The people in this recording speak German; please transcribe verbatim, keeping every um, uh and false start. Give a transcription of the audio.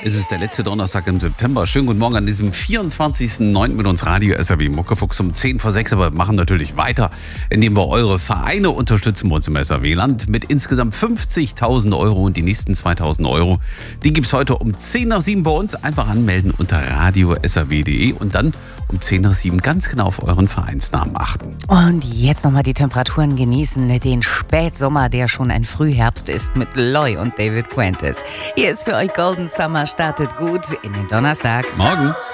Es ist der letzte Donnerstag im September. Schönen guten Morgen an diesem vierundzwanzigsten neunten mit uns Radio S R W Muckefuchs um zehn vor sechs. Aber wir machen natürlich weiter, indem wir eure Vereine unterstützen bei uns im S R W-Land mit insgesamt fünfzigtausend Euro. Und die nächsten zweitausend Euro, die gibt es heute um zehn nach sieben bei uns. Einfach anmelden unter radio s r w punkt d e und dann um zehn nach sieben ganz genau auf euren Vereinsnamen achten. Und jetzt nochmal die Temperaturen genießen, den Spätsommer, der schon ein Frühherbst ist, mit Loy und David Puentes. Hier ist für euch Golden Summer, startet gut in den Donnerstag. Morgen.